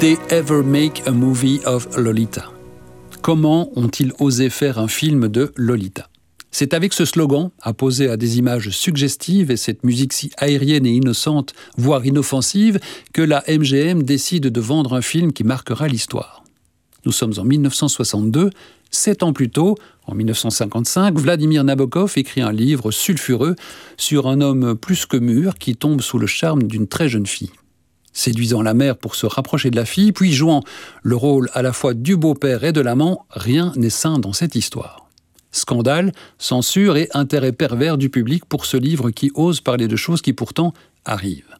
they ever make a movie of Lolita? Comment ont-ils osé faire un film de Lolita? C'est avec ce slogan, apposé à des images suggestives et cette musique si aérienne et innocente, voire inoffensive, que la MGM décide de vendre un film qui marquera l'histoire. Nous sommes en 1962, 7 ans plus tôt, en 1955, Vladimir Nabokov écrit un livre sulfureux sur un homme plus que mûr qui tombe sous le charme d'une très jeune fille. Séduisant la mère pour se rapprocher de la fille, puis jouant le rôle à la fois du beau-père et de l'amant, rien n'est sain dans cette histoire. Scandale, censure et intérêt pervers du public pour ce livre qui ose parler de choses qui pourtant arrivent.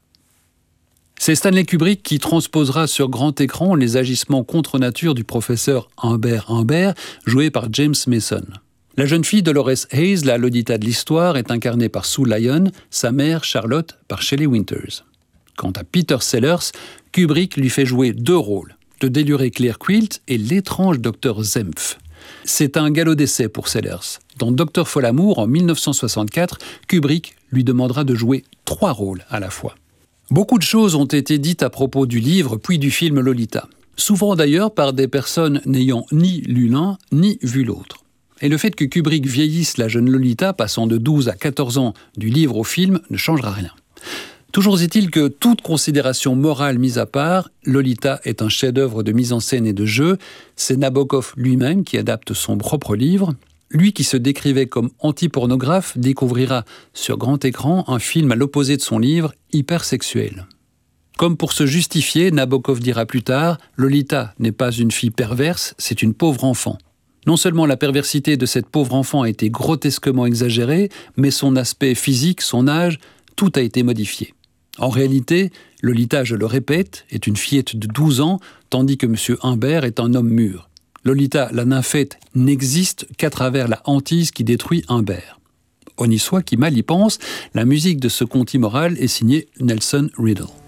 C'est Stanley Kubrick qui transposera sur grand écran les agissements contre nature du professeur Humbert Humbert, joué par James Mason. La jeune fille Dolores Haze, la Lolita de l'histoire, est incarnée par Sue Lyon, sa mère Charlotte par Shelley Winters. Quant à Peter Sellers, Kubrick lui fait jouer 2 rôles, le déluré Claire Quilty et l'étrange Dr Zempf. C'est un galop d'essai pour Sellers. Dans Dr Folamour, en 1964, Kubrick lui demandera de jouer 3 rôles à la fois. Beaucoup de choses ont été dites à propos du livre puis du film Lolita. Souvent d'ailleurs par des personnes n'ayant ni lu l'un ni vu l'autre. Et le fait que Kubrick vieillisse la jeune Lolita, passant de 12 à 14 ans du livre au film, ne changera rien. Toujours est-il que, toute considération morale mise à part, Lolita est un chef-d'œuvre de mise en scène et de jeu. C'est Nabokov lui-même qui adapte son propre livre. Lui qui se décrivait comme anti-pornographe découvrira sur grand écran un film à l'opposé de son livre, hypersexuel. Comme pour se justifier, Nabokov dira plus tard « Lolita n'est pas une fille perverse, c'est une pauvre enfant ». Non seulement la perversité de cette pauvre enfant a été grotesquement exagérée, mais son aspect physique, son âge, tout a été modifié. En réalité, Lolita, je le répète, est une fillette de 12 ans, tandis que M. Humbert est un homme mûr. Lolita, la nymphette, n'existe qu'à travers la hantise qui détruit Humbert. On y soit qui mal y pense, la musique de ce conte immoral est signée Nelson Riddle.